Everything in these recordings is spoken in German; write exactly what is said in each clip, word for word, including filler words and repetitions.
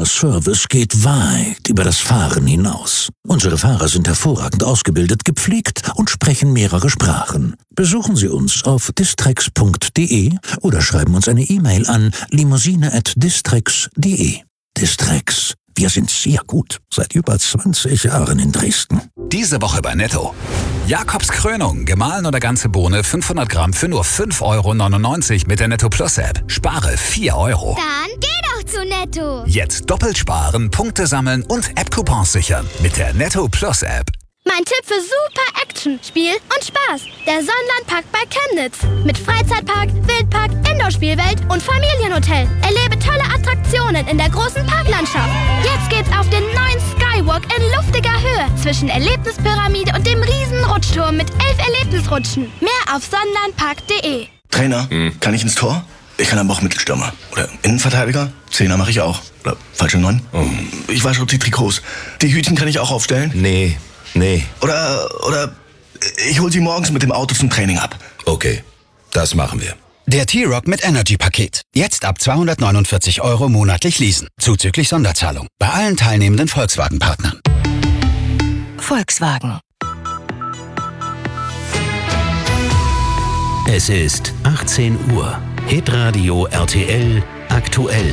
Service geht weit über das Fahren hinaus. Unsere Fahrer sind hervorragend ausgebildet, gepflegt und sprechen mehrere Sprachen. Besuchen Sie uns auf distrex punkt de oder schreiben uns eine E-Mail an limousine at distrex punkt de. Distrex. Wir sind sehr gut. Seit über zwanzig Jahren in Dresden. Diese Woche bei Netto. Jakobs Krönung, gemahlen oder ganze Bohne, fünfhundert Gramm für nur fünf Euro neunundneunzig mit der Netto Plus App. Spare vier Euro. Dann geh doch zu Netto. Jetzt doppelt sparen, Punkte sammeln und App-Coupons sichern mit der Netto Plus App. Mein Tipp für super Action, Spiel und Spaß. Der Sonnenlandpark bei Chemnitz. Mit Freizeitpark, Wildpark, Indoor-Spielwelt und Familienhotel. Erlebe tolle Attraktionen in der großen Parklandschaft. Jetzt geht's auf den neuen Skywalk in luftiger Höhe zwischen Erlebnispyramide und dem riesen Rutschturm mit elf Erlebnisrutschen. Mehr auf sonnenlandpark punkt de. Trainer, hm. kann ich ins Tor? Ich kann aber auch Mittelstürmer. Oder Innenverteidiger? Zehner mache ich auch. Oder falsche Neun? Oh. Ich wasche auch die Trikots. Die Hütchen kann ich auch aufstellen? Nee. Nee. Oder, oder ich hol sie morgens mit dem Auto zum Training ab. Okay, das machen wir. Der T-Rock mit Energy-Paket. Jetzt ab zweihundertneunundvierzig Euro monatlich leasen. Zuzüglich Sonderzahlung. Bei allen teilnehmenden Volkswagen-Partnern. Volkswagen. Es ist achtzehn Uhr. Hitradio R T L aktuell.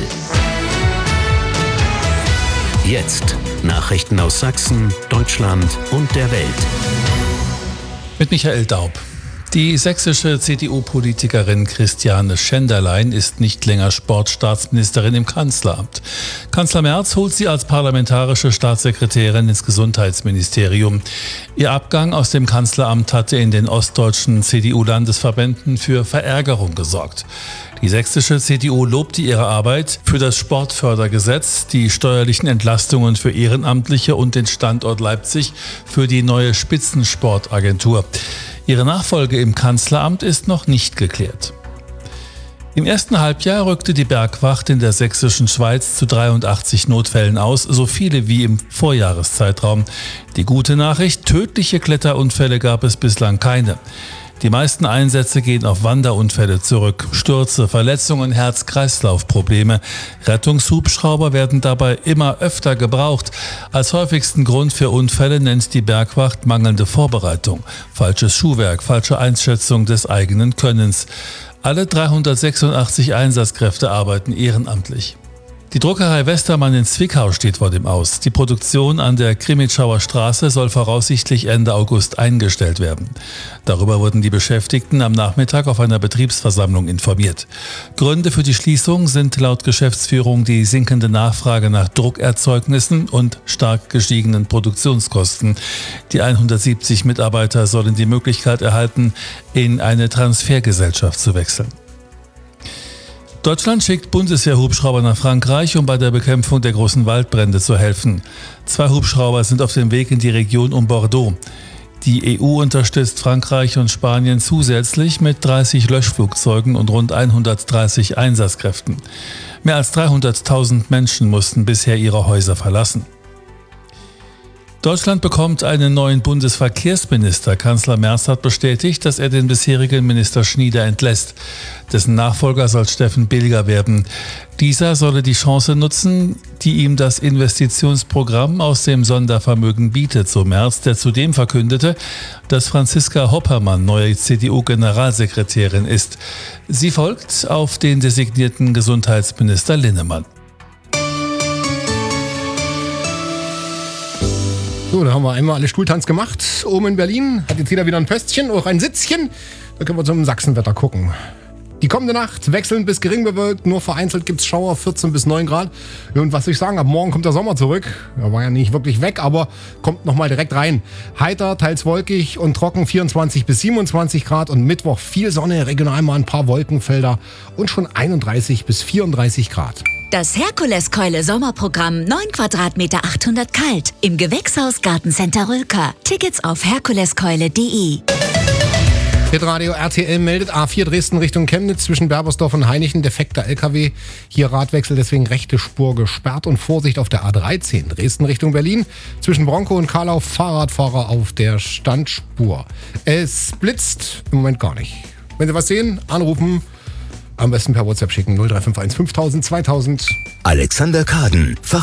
Jetzt Nachrichten aus Sachsen, Deutschland und der Welt. Mit Michael Daub. Die sächsische C D U-Politikerin Christiane Schenderlein ist nicht länger Sportstaatsministerin im Kanzleramt. Kanzler Merz holt sie als parlamentarische Staatssekretärin ins Gesundheitsministerium. Ihr Abgang aus dem Kanzleramt hatte in den ostdeutschen C D U-Landesverbänden für Verärgerung gesorgt. Die sächsische C D U lobte ihre Arbeit für das Sportfördergesetz, die steuerlichen Entlastungen für Ehrenamtliche und den Standort Leipzig für die neue Spitzensportagentur. Ihre Nachfolge im Kanzleramt ist noch nicht geklärt. Im ersten Halbjahr rückte die Bergwacht in der sächsischen Schweiz zu dreiundachtzig Notfällen aus, so viele wie im Vorjahreszeitraum. Die gute Nachricht: tödliche Kletterunfälle gab es bislang keine. Die meisten Einsätze gehen auf Wanderunfälle zurück. Stürze, Verletzungen, Herz-Kreislauf-Probleme. Rettungshubschrauber werden dabei immer öfter gebraucht. Als häufigsten Grund für Unfälle nennt die Bergwacht mangelnde Vorbereitung, falsches Schuhwerk, falsche Einschätzung des eigenen Könnens. Alle dreihundertsechsundachtzig Einsatzkräfte arbeiten ehrenamtlich. Die Druckerei Westermann in Zwickau steht vor dem Aus. Die Produktion an der Krimitschauer Straße soll voraussichtlich Ende August eingestellt werden. Darüber wurden die Beschäftigten am Nachmittag auf einer Betriebsversammlung informiert. Gründe für die Schließung sind laut Geschäftsführung die sinkende Nachfrage nach Druckerzeugnissen und stark gestiegenen Produktionskosten. Die hundertsiebzig Mitarbeiter sollen die Möglichkeit erhalten, in eine Transfergesellschaft zu wechseln. Deutschland schickt Bundeswehrhubschrauber nach Frankreich, um bei der Bekämpfung der großen Waldbrände zu helfen. Zwei Hubschrauber sind auf dem Weg in die Region um Bordeaux. Die E U unterstützt Frankreich und Spanien zusätzlich mit dreißig Löschflugzeugen und rund hundertdreißig Einsatzkräften. Mehr als dreihunderttausend Menschen mussten bisher ihre Häuser verlassen. Deutschland bekommt einen neuen Bundesverkehrsminister. Kanzler Merz hat bestätigt, dass er den bisherigen Minister Schnieder entlässt. Dessen Nachfolger soll Steffen Bilger werden. Dieser solle die Chance nutzen, die ihm das Investitionsprogramm aus dem Sondervermögen bietet, so Merz, der zudem verkündete, dass Franziska Hoppermann neue C D U-Generalsekretärin ist. Sie folgt auf den designierten Gesundheitsminister Linnemann. So, da haben wir einmal alle Stuhltanz gemacht. Oben in Berlin hat jetzt jeder wieder ein Pöstchen, auch ein Sitzchen. Da können wir zum Sachsenwetter gucken. Die kommende Nacht wechselnd bis gering bewölkt, nur vereinzelt gibt es Schauer, vierzehn bis neun Grad. Und was soll ich sagen, ab morgen kommt der Sommer zurück. Er war ja nicht wirklich weg, aber kommt nochmal direkt rein. Heiter, teils wolkig und trocken, vierundzwanzig bis siebenundzwanzig Grad. Und Mittwoch viel Sonne, regional mal ein paar Wolkenfelder und schon einunddreißig bis vierunddreißig Grad. Das Herkuleskeule Sommerprogramm neun Quadratmeter achthundert kalt im Gewächshaus Gartencenter Rülker. Tickets auf herkuleskeule punkt de. Hitradio R T L meldet A vier Dresden Richtung Chemnitz zwischen Berbersdorf und Hainichen. Defekter L K W. Hier Radwechsel, deswegen rechte Spur gesperrt. Und Vorsicht auf der A dreizehn Dresden Richtung Berlin. Zwischen Bronco und Karlau Fahrradfahrer auf der Standspur. Es blitzt im Moment gar nicht. Wenn Sie was sehen, anrufen. Am besten per WhatsApp schicken null drei fünf eins fünftausend zweitausend. Alexander Kaden,